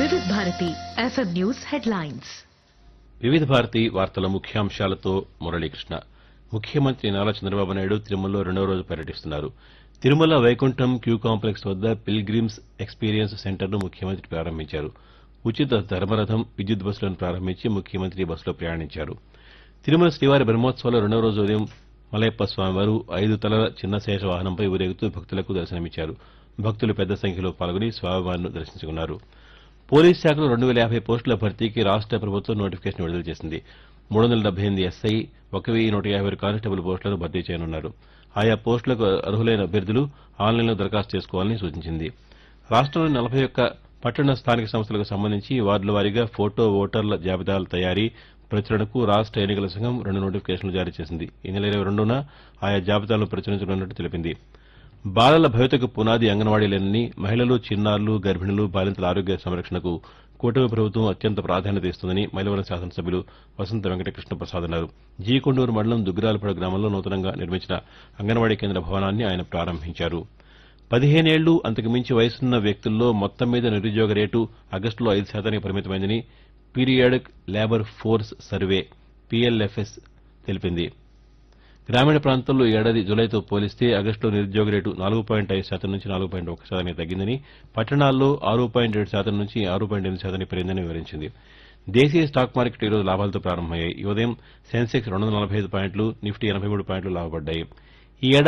వివిధ Bharati FM news headlines. వివిధ భారతి వార్తల ముఖ్యాంశాలతో మురళీకృష్ణ. ముఖ్యమంత్రి నారా చంద్రబాబు నాయుడు తిరుమలలో రెండో రోజు పర్యటిస్తున్నారు. తిరుమల వైకుంఠం క్యూ కాంప్లెక్స్ వద్ద పిల్గ్రిమ్స్ ఎక్స్పీరియన్స్ సెంటర్ను ముఖ్యమంత్రి ప్రారంభించారు. ఉచిత ధర్మరథం, విద్యుత్ బస్సులను ప్రారంభించి ముఖ్యమంత్రి బస్సులో ప్రయాణించారు. తిరుమల శ్రీవారి బ్రహ్మోత్సవాల రెండో రోజు ఉదయం మలయప్ప స్వామివారు 5 తలల చిన్న శేష వాహనంపై ఊరేగుతూ భక్తులకు దర్శనమిచ్చారు. భక్తులు పెద్ద సంఖ్యలో పాల్గొని స్వామివారిని దర్శించుకున్నారు. పోలీస్ శాఖలో 2050 పోస్టుల భర్తీకి రాష్ట ప్రభుత్వం నోటిఫికేషన్ విడుదల చేసింది. 378 ఎస్ఐ, 1150 కానిస్టేబుల్ పోస్టులను భర్తీ చేయనున్నారు. ఆయా పోస్టులకు అర్హులైన అభ్యర్థులు ఆన్లైన్లో దరఖాస్తు చేసుకోవాలని సూచించింది. రాష్టంలోని 41 పట్టణ స్థానిక సంస్థలకు సంబంధించి వార్డుల వారీగా ఫోటో ఓటర్ల జాబితాల తయారీ, ప్రచురణకు రాష్ట ఎన్నికల సంఘం 2 నోటిఫికేషన్లు జారీ చేసింది. ఈ నెల 22న ఆయా జాబితాలను ప్రచురించనున్నట్టు తెలిపింది. బాలల భవితకు పునాది అంగన్వాడీలేనని, మహిళలు, చిన్నారులు, గర్భిణులు, బాలింతల ఆరోగ్య సంరక్షణకు కూటమి ప్రభుత్వం అత్యంత ప్రాధాన్యత ఇస్తుందని మైలవరం శాసనసభ్యులు వసంత వెంకటకృష్ణ ప్రసాద్ అన్నారు. జీకొండూరు మండలం దుగ్గిరాలపాడు గ్రామంలో నూతనంగా నిర్మించిన అంగన్వాడీ కేంద్ర భవనాన్ని ఆయన ప్రారంభించారు. 15 ఏళ్లు అంతకు మించి వయసున్న వ్యక్తుల్లో మొత్తం మీద నిరుద్యోగ రేటు ఆగస్టులో 5% పరిమితమైందని పీరియాడిక్ లేబర్ ఫోర్స్ సర్వే పీఎల్ఎఫ్ఎస్ తెలిపింది. గ్రామీణ ప్రాంతాల్లో ఈ ఏడాది జులైతో పోలిస్తే ఆగస్టులో నిరుద్యోగ రేటు 4.5% నుంచి 4.1% తగ్గిందని, పట్టణాల్లో 6.7% నుంచి 6.8% పెరిగిందని వివరించింది. దేశీయ స్టాక్ మార్కెట్ ఈ రోజు లాభాలతో ప్రారంభమయ్యాయి. ఈ ఉదయం సెన్సెక్స్ 245 పాయింట్లు, నిఫ్టీ 83 పాయింట్లు లాభపడ్డాయి. ఈ